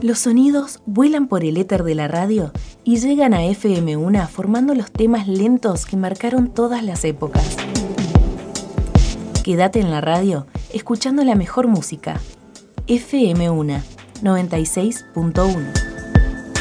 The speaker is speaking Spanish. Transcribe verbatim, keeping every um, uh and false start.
Los sonidos vuelan por el éter de la radio y llegan a F M uno formando los temas lentos que marcaron todas las épocas. Quédate en la radio escuchando la mejor música. F M uno noventa y seis punto uno.